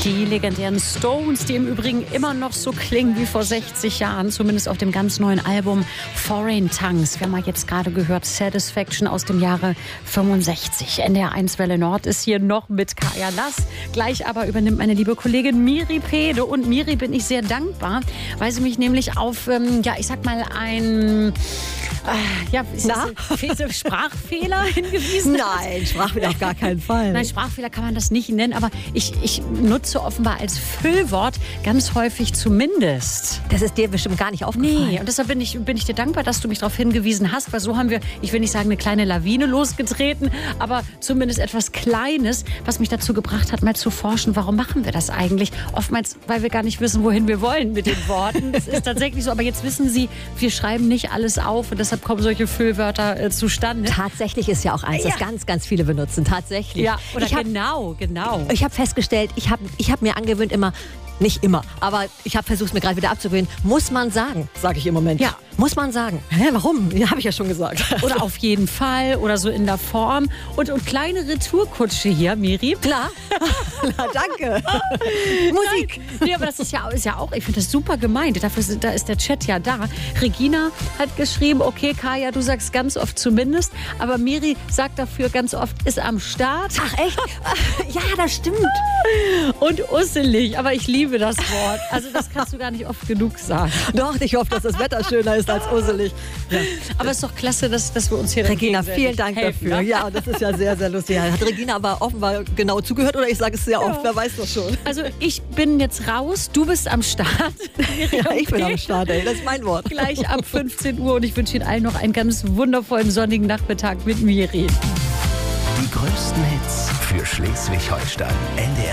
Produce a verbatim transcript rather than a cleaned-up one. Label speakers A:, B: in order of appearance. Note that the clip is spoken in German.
A: Die legendären Stones, die im Übrigen immer noch so klingen wie vor sechzig Jahren, zumindest auf dem ganz neuen Album Foreign Tongues. Wir haben ja jetzt gerade gehört, Satisfaction aus dem Jahre fünfundsechzig. N D R eins Welle Nord ist hier noch mit Kaya Lass. Gleich aber übernimmt meine liebe Kollegin Miri Pede. Und Miri bin ich sehr dankbar, weil sie mich nämlich auf, ähm, ja, ich sag mal, ein... Äh, ja, ist das Sprachfehler hingewiesen?
B: Nein, Sprachfehler auf gar keinen Fall.
A: Nein, Sprachfehler kann man das nicht nennen, aber ich, ich nutze offenbar als Füllwort ganz häufig zumindest.
B: Das ist dir bestimmt gar nicht aufgefallen.
A: Nee, und deshalb bin ich, bin ich dir dankbar, dass du mich darauf hingewiesen hast, weil so haben wir, ich will nicht sagen, eine kleine Lawine losgetreten, aber zumindest etwas Kleines, was mich dazu gebracht hat, mal zu forschen, warum machen wir das eigentlich? Oftmals, weil wir gar nicht wissen, wohin wir wollen mit den Worten. Das ist tatsächlich so, aber jetzt wissen Sie, wir schreiben nicht alles auf und deshalb kommen solche Füllwörter äh, zustande.
B: Tatsächlich ist ja auch eins,
A: ja.
B: das ganz, ganz viele benutzen. Tatsächlich.
A: Ja, oder
B: ich hab,
A: genau, genau.
B: Ich habe festgestellt, ich habe ich hab mir angewöhnt immer, nicht immer, aber ich habe versucht, es mir gerade wieder abzugewöhnen, muss man sagen, sage ich im Moment.
A: Ja.
B: Muss man sagen. Hä, warum? Ja, habe ich ja schon gesagt.
A: Oder auf jeden Fall oder so in der Form. Und, und kleine Retourkutsche hier, Miri.
B: Klar. Na, danke. Musik.
A: Nein. Ja, aber das ist ja, ist ja auch, ich finde das super gemeint. Dafür ist, da ist der Chat ja da. Regina hat geschrieben, okay, Kaya, du sagst ganz oft zumindest, aber Miri sagt dafür ganz oft, ist am Start.
B: Ach, echt? Ja, das stimmt.
A: Und usselig, aber ich liebe das Wort. Also das kannst du gar nicht oft genug sagen.
B: Doch, ich hoffe, dass das Wetter schöner ist als usselig. Ja.
A: Aber es ist doch klasse, dass, dass wir uns hier
B: Regina, vielen Dank
A: helfen,
B: dafür.
A: Ne?
B: Ja, das ist ja sehr, sehr lustig. Hat Regina aber offenbar genau zugehört oder ich sage es sehr oft, ja. Wer weiß das schon.
A: Also ich bin jetzt raus, du bist am Start.
B: Ja, ich bin am Start, ey. Das ist mein Wort.
A: Gleich ab fünfzehn Uhr und ich wünsche Ihnen allen noch einen ganz wundervollen sonnigen Nachmittag mit Miri.
C: Die größten Hits für Schleswig-Holstein. N D